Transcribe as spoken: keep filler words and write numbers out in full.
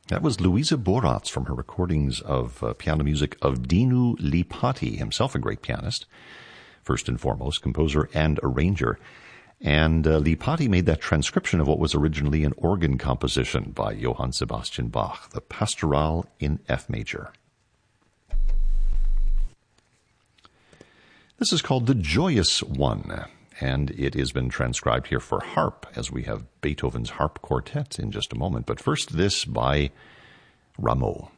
That was Louisa Boratz from her recordings of uh, piano music of Dinu Lipati, himself a great pianist, first and foremost, composer and arranger. And uh, Lipati made that transcription of what was originally an organ composition by Johann Sebastian Bach, the Pastoral in F major. This is called The Joyous One, and it has been transcribed here for harp, as we have Beethoven's Harp Quartet in just a moment. But first, this by Rameau.